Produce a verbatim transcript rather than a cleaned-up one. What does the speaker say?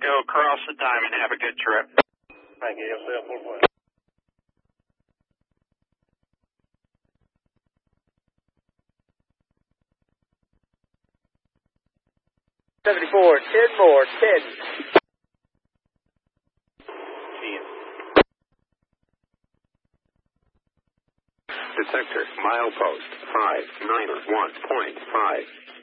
Go across the diamond. Have a good trip. Thank you. Yourself, four point. seventy-four, ten more, ten. ten. Detector, milepost, five niner one point five.